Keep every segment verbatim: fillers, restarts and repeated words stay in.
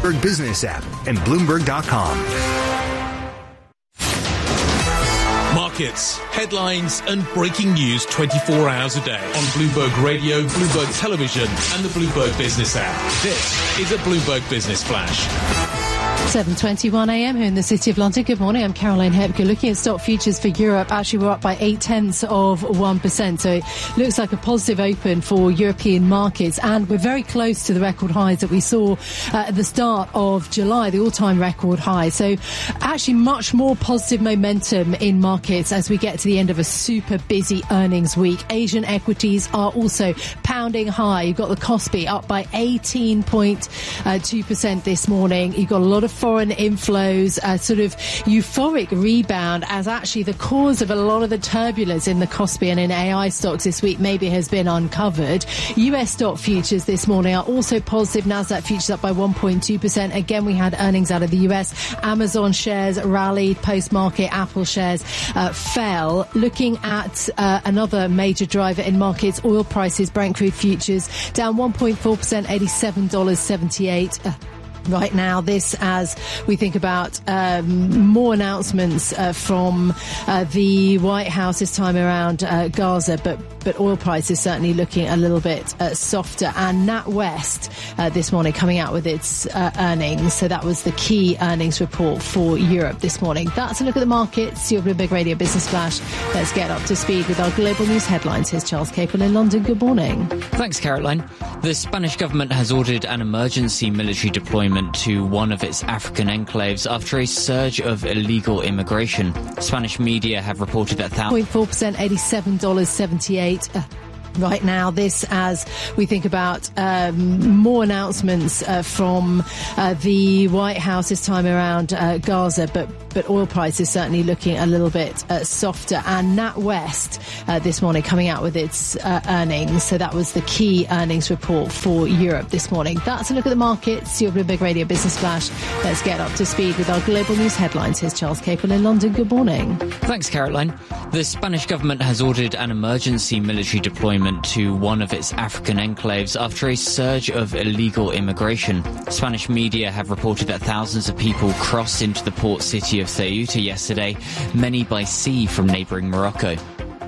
Bloomberg Business app and Bloomberg dot com. Markets, headlines and breaking news twenty-four hours a day on Bloomberg Radio, Bloomberg Television and the Bloomberg Business app. This is a Bloomberg Business Flash. seven twenty-one a m here in the City of London. Good morning, I'm Caroline Hepker. Looking at stock futures for Europe, actually we're up by eight tenths of one percent. So it looks like a positive open for European markets. And we're very close to the record highs that we saw uh, at the start of July, the all-time record high. So actually much more positive momentum in markets as we get to the end of a super busy earnings week. Asian equities are also pounding high. You've got the Kospi up by eighteen point two percent this morning. You've got a lot of foreign inflows, a sort of euphoric rebound as actually the cause of a lot of the turbulence in the Kospi and in A I stocks this week maybe has been uncovered. U S stock futures this morning are also positive. Nasdaq futures up by one point two percent. Again, we had earnings out of the U S. Amazon shares rallied post-market. Apple shares uh, fell. Looking at uh, another major driver in markets, oil prices, Brent crude futures down one point four percent, eighty-seven dollars and seventy-eight cents. Uh, Right now, this as we think about um, more announcements uh, from uh, the White House this time around uh, Gaza, but but oil prices certainly looking a little bit uh, softer. And NatWest uh, this morning coming out with its uh, earnings. So that was the key earnings report for Europe this morning. That's a look at the markets. Your Bloomberg Radio Business Flash. Let's get up to speed with our global news headlines. Here's Charles Capel in London. Good morning. Thanks, Caroline. The Spanish government has ordered an emergency military deployment to one of its African enclaves after a surge of illegal immigration. Spanish media have reported that zero point four percent, eighty-seven dollars and seventy-eight cents. Uh, Right now, this as we think about um, more announcements uh, from uh, the White House this time around uh, Gaza, but but oil prices certainly looking a little bit uh, softer. And NatWest uh, this morning coming out with its uh, earnings. So that was the key earnings report for Europe this morning. That's a look at the markets. Your Bloomberg Radio Business Flash. Let's get up to speed with our global news headlines. Here's Charles Capel in London. Good morning. Thanks, Caroline. The Spanish government has ordered an emergency military deployment to one of its African enclaves after a surge of illegal immigration. Spanish media have reported that thousands of people crossed into the port city of Ceuta yesterday, many by sea from neighbouring Morocco.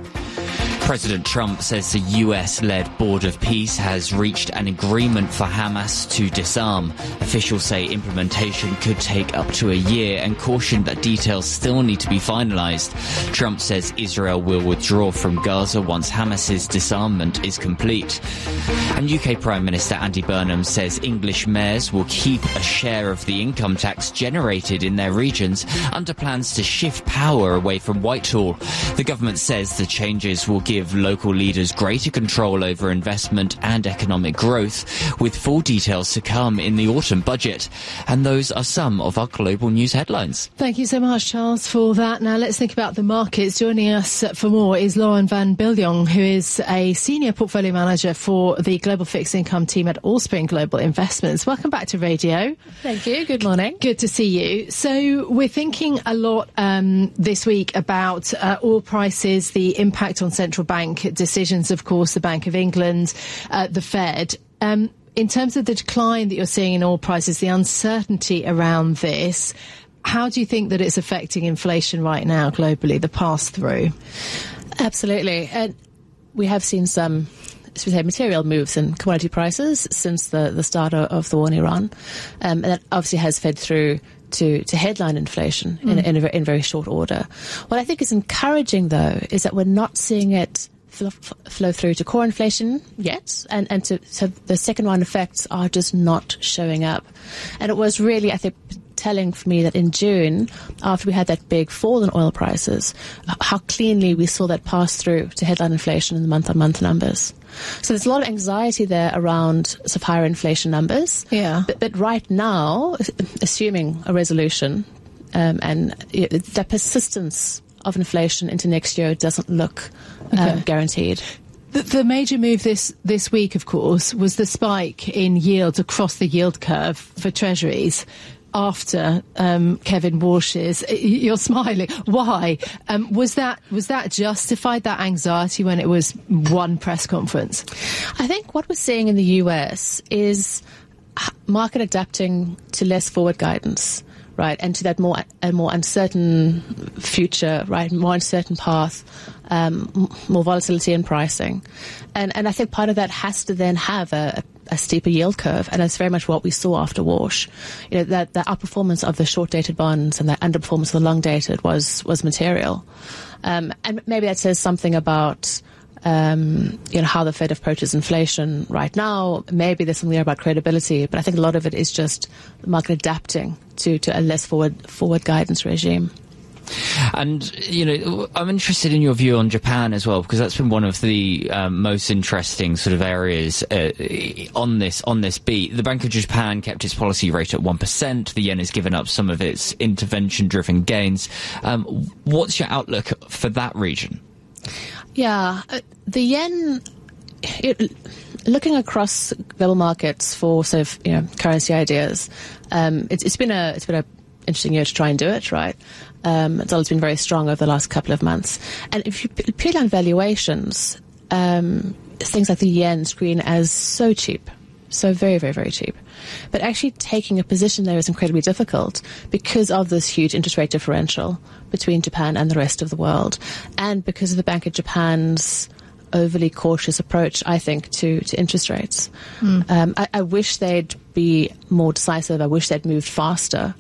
President Trump says the U S-led Board of Peace has reached an agreement for Hamas to disarm. Officials say implementation could take up to a year and cautioned that details still need to be finalised. Trump says Israel will withdraw from Gaza once Hamas's disarmament is complete. And U K Prime Minister Andy Burnham says English mayors will keep a share of the income tax generated in their regions under plans to shift power away from Whitehall. The government says the changes will give local leaders greater control over investment and economic growth, with full details to come in the autumn budget. And those are some of our global news headlines. Thank you so much, Charles, for that. Now let's think about the markets. Joining us for more is Lauren van Biljong, who is a senior portfolio manager for the global fixed income team at Allspring Global Investments. Welcome back to radio. Thank you. Good morning. Good to see you. So we're thinking a lot um, this week about uh, oil prices, the impact on central bank decisions, of course, the Bank of England, uh, the Fed. Um, in terms of the decline that you're seeing in oil prices, the uncertainty around this, how do you think that it's affecting inflation right now globally, the pass-through? Absolutely. And we have seen some, as we say, material moves in commodity prices since the, the start of the war in Iran. Um, and that obviously has fed through to, to headline inflation mm. in, in, a, in very short order. What I think is encouraging, though, is that we're not seeing it flow, flow through to core inflation yet, and, and to, so the second round effects are just not showing up. And it was really, I think, telling for me that in June, after we had that big fall in oil prices, how cleanly we saw that pass through to headline inflation in the month-on-month numbers. So there's a lot of anxiety there around sort of higher inflation numbers. Yeah. But, but right now, assuming a resolution um, and you know, the persistence of inflation into next year doesn't look um, okay. guaranteed. The, the major move this, this week, of course, was the spike in yields across the yield curve for treasuries after um, Kevin Walsh's. You're smiling. Why? Um, was that was that justified, that anxiety, when it was one press conference? I think what we're seeing in the U S is market adapting to less forward guidance, right, and to that more a more uncertain future, right, more uncertain path, um, more volatility in pricing, and and I think part of that has to then have a, a steeper yield curve, and that's very much what we saw after Walsh. You know, that the outperformance of the short-dated bonds and the underperformance of the long-dated was was material, um, and maybe that says something about Um, you know, how the Fed approaches inflation right now. Maybe there's something there about credibility, but I think a lot of it is just the market adapting to, to a less forward forward guidance regime. And, you know, I'm interested in your view on Japan as well, because that's been one of the um, most interesting sort of areas uh, on this on this beat. The Bank of Japan kept its policy rate at one percent. The yen has given up some of its intervention-driven gains. Um, what's your outlook for that region? Yeah, uh, the yen, it, looking across global markets for sort of, you know, currency ideas, um, it's, it's been a it's been a interesting year to try and do it, right? Um, the dollar's been very strong over the last couple of months, and if you peel down valuations, um, things like the yen screen as so cheap, so very, very, very cheap. But actually taking a position there is incredibly difficult because of this huge interest rate differential between Japan and the rest of the world, and because of the Bank of Japan's overly cautious approach, I think, to, to interest rates. Mm. Um, I, I wish they'd be more decisive. I wish they'd moved faster.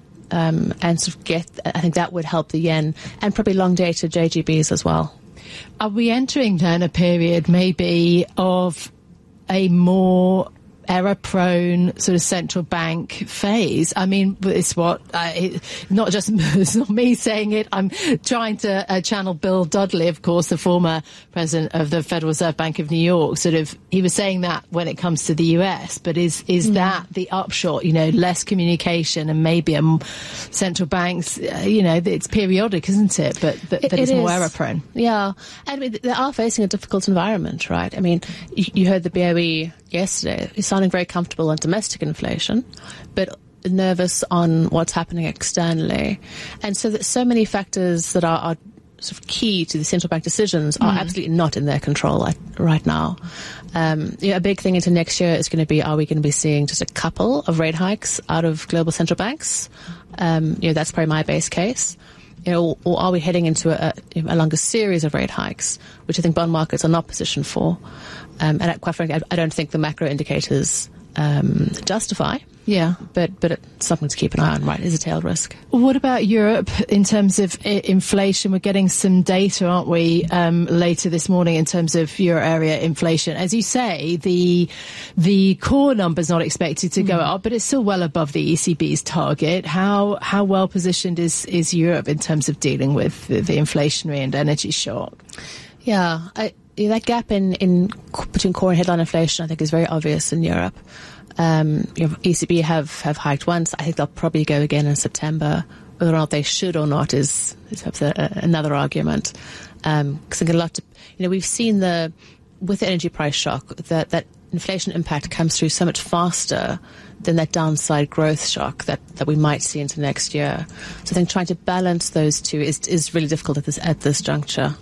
Um, and sort of get, I think that would help the yen and probably long-dated J G Bs as well. Are we entering then a period maybe of a more error-prone sort of central bank phase? I mean, it's what, uh, it, not just it's not me saying it, I'm trying to uh, channel Bill Dudley, of course, the former president of the Federal Reserve Bank of New York. Sort of, he was saying that when it comes to the U S, but is is mm. that the upshot, you know, less communication and maybe a central banks, uh, you know, it's periodic, isn't it? But, but it, that it it's is. more error-prone. Yeah. And I mean, they are facing a difficult environment, right? I mean, you, you heard the B O E yesterday. He's sounding very comfortable on domestic inflation, but nervous on what's happening externally. And so that so many factors that are, are sort of key to the central bank decisions are mm. absolutely not in their control right now. Um, you know, a big thing into next year is going to be, are we going to be seeing just a couple of rate hikes out of global central banks? Um, you know, that's probably my base case. You know, or are we heading into a, a longer series of rate hikes, which I think bond markets are not positioned for? Um, and quite frankly, I, I don't think the macro indicators um, justify. Yeah, but but it's something to keep an eye on, right? Is a tail risk. What about Europe in terms of I- inflation? We're getting some data, aren't we, um, later this morning in terms of euro area inflation. As you say, the the core number's not expected to go mm. up, but it's still well above the E C B's target. How how well positioned is is Europe in terms of dealing with the, the inflationary and energy shock? Yeah, I, that gap in, in between core and headline inflation, I think, is very obvious in Europe. Um, you know, E C B have, have hiked once. I think they'll probably go again in September. Whether or not they should or not is, is perhaps a, a, another argument. Um, cause I think a lot to, you know, we've seen the, with the energy price shock, that, that inflation impact comes through so much faster than that downside growth shock that, that we might see into next year. So I think trying to balance those two is, is really difficult at this, at this juncture.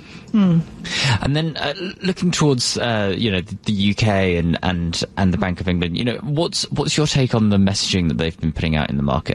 Mm. And then uh, looking towards, uh, you know, the, the U K and, and, and the Bank of England, you know, what's what's your take on the messaging that they've been putting out in the market?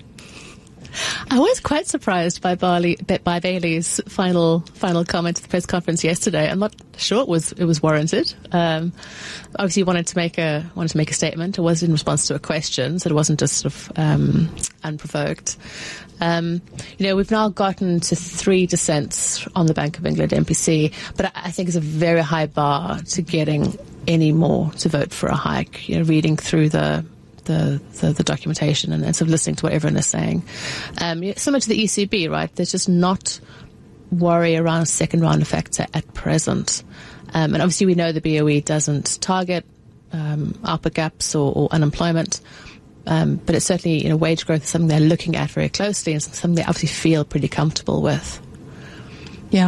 I was quite surprised by Barley, by Bailey's final final comment at the press conference yesterday. I'm not sure it was it was warranted. Um, obviously, he wanted to make a wanted to make a statement. It was in response to a question, so it wasn't just sort of um, unprovoked. Um, you know, we've now gotten to three dissents on the Bank of England M P C, but I, I think it's a very high bar to getting any more to vote for a hike. You know, reading through the The, the, the documentation and, and sort of listening to what everyone is saying. Um, similar to the E C B, right? There's just not worry around a second round effect at, at present. Um, and obviously we know the B O E doesn't target um, output gaps or, or unemployment. Um, but it's certainly, you know, wage growth is something they're looking at very closely and something they obviously feel pretty comfortable with. Yeah.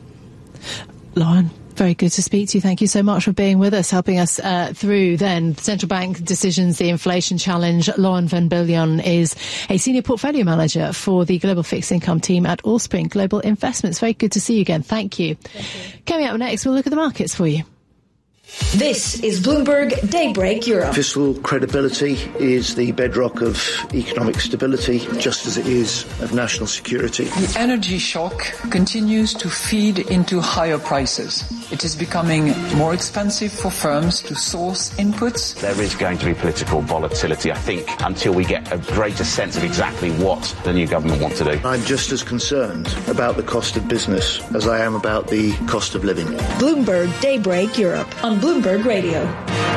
Lauren, very good to speak to you. Thank you so much for being with us, helping us uh, through then central bank decisions, the inflation challenge. Lauren van Biljon is a senior portfolio manager for the global fixed income team at Allspring Global Investments. Very good to see you again. Thank you. Thank you. Coming up next, we'll look at the markets for you. This is Bloomberg Daybreak Europe. Fiscal credibility is the bedrock of economic stability, just as it is of national security. The energy shock continues to feed into higher prices. It is becoming more expensive for firms to source inputs. There is going to be political volatility, I think, until we get a greater sense of exactly what the new government wants to do. I'm just as concerned about the cost of business as I am about the cost of living. Bloomberg Daybreak Europe on Bloomberg Radio.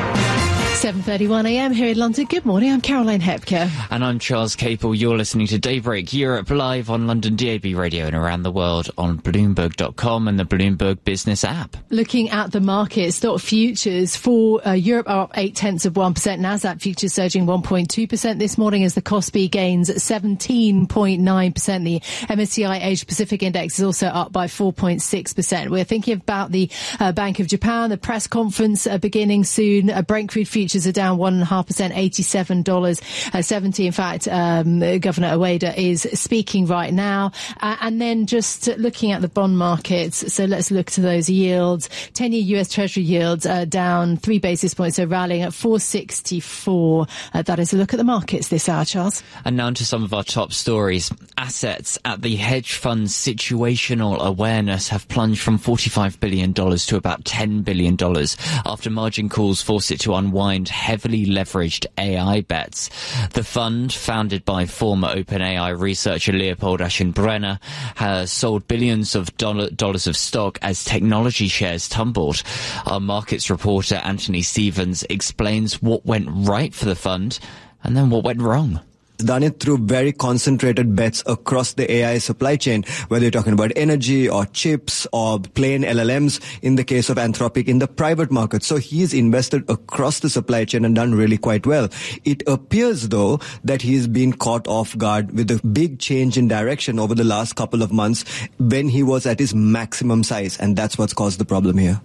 seven thirty-one a m here in London. Good morning, I'm Caroline Hepker. And I'm Charles Capel. You're listening to Daybreak Europe live on London D A B Radio and around the world on Bloomberg dot com and the Bloomberg Business app. Looking at the market, stock futures for uh, Europe are up eight tenths of one percent. Nasdaq futures surging one point two percent this morning as the Kospi gains seventeen point nine percent. The M S C I Asia Pacific Index is also up by four point six percent. We're thinking about the uh, Bank of Japan, the press conference uh, beginning soon. Uh, Brent crude futures are down one point five percent, eighty-seven dollars seventy. In fact, um, Governor Ueda is speaking right now. Uh, and then just looking at the bond markets, so let's look to those yields. ten-year U S Treasury yields are down three basis points, so rallying at four sixty-four. Uh, that is a look at the markets this hour, Charles. And now to some of our top stories. Assets at the hedge fund's situational awareness have plunged from forty-five billion dollars to about ten billion dollars after margin calls force it to unwind heavily leveraged A I bets. The fund, founded by former OpenAI researcher Leopold Aschenbrenner, has sold billions of dollar, dollars of stock as technology shares tumbled. Our markets reporter Anthony Stevens explains what went right for the fund and then what went wrong. Done it through very concentrated bets across the A I supply chain, whether you're talking about energy or chips or plain L L Ms in the case of Anthropic in the private market. So he's invested across the supply chain and done really quite well. It appears, though, that he's been caught off guard with a big change in direction over the last couple of months when he was at his maximum size, and that's what's caused the problem here.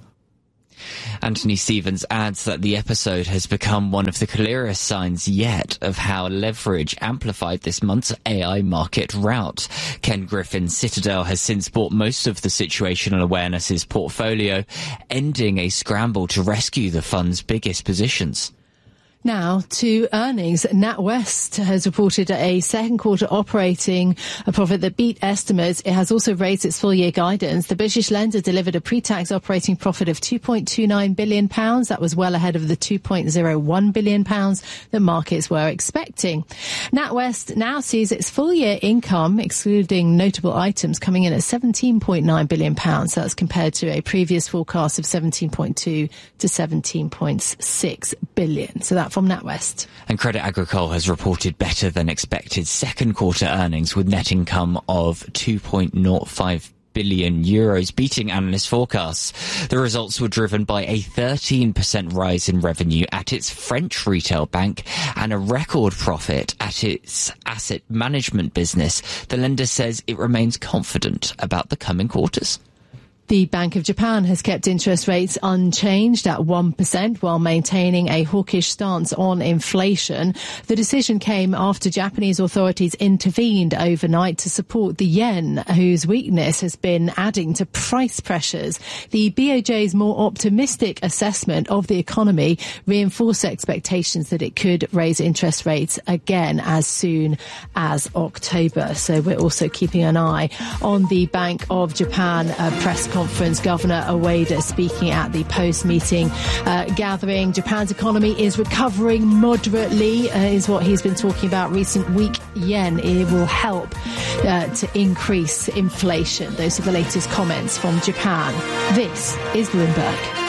Anthony Stevens adds that the episode has become one of the clearest signs yet of how leverage amplified this month's A I market rout. Ken Griffin's Citadel has since bought most of the situational awareness's portfolio, ending a scramble to rescue the fund's biggest positions. Now to earnings. NatWest has reported a second quarter operating a profit that beat estimates. It has also raised its full year guidance. The British lender delivered a pre-tax operating profit of two point two nine billion pounds. That was well ahead of the two point zero one billion pounds that markets were expecting. NatWest now sees its full year income, excluding notable items, coming in at seventeen point nine billion pounds. That's compared to a previous forecast of seventeen point two to seventeen point six billion. So that from NatWest. And Crédit Agricole has reported better than expected second quarter earnings with net income of two point zero five billion euros, beating analyst forecasts. The results were driven by a thirteen percent rise in revenue at its French retail bank and a record profit at its asset management business. The lender says it remains confident about the coming quarters. The Bank of Japan has kept interest rates unchanged at one percent while maintaining a hawkish stance on inflation. The decision came after Japanese authorities intervened overnight to support the yen, whose weakness has been adding to price pressures. The B O J's more optimistic assessment of the economy reinforced expectations that it could raise interest rates again as soon as October. So we're also keeping an eye on the Bank of Japan uh, press conference. Conference. Governor Ueda speaking at the post-meeting uh, gathering. Japan's economy is recovering moderately, uh, is what he's been talking about. Recent weak yen, it will help uh, to increase inflation. Those are the latest comments from Japan. This is Bloomberg.